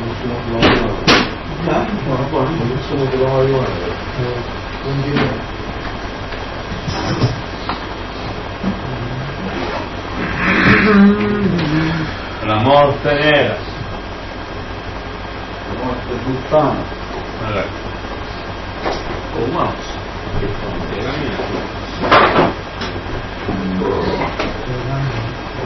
La morte era la morte puttana. Oh mouse era mia